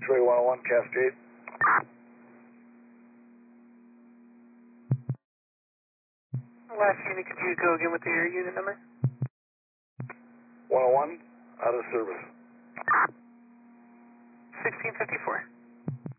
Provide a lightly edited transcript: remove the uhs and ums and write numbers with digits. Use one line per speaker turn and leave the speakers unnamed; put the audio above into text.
X-ray 101, Cascade.
Last unit, could you go again with your unit number?
101, out of service.
1654.